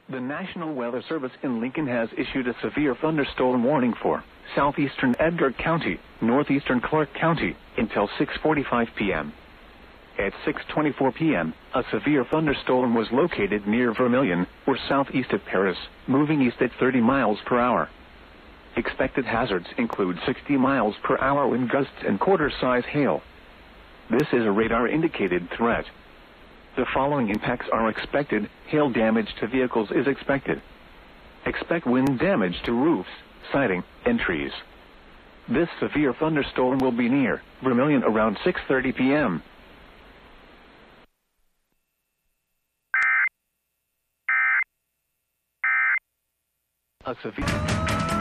The National Weather Service in Lincoln has issued a severe thunderstorm warning for southeastern Edgar County, northeastern Clark County, until 6:45 p.m. At 6:24 p.m., a severe thunderstorm was located near Vermilion, or southeast of Paris, moving east at 30 miles per hour. Expected hazards include 60 miles per hour wind gusts and quarter-size hail. This is a radar-indicated threat. The following impacts are expected. Hail damage to vehicles is expected. Expect wind damage to roofs, siding, and trees. This severe thunderstorm will be near Vermilion around 6:30 p.m. A severe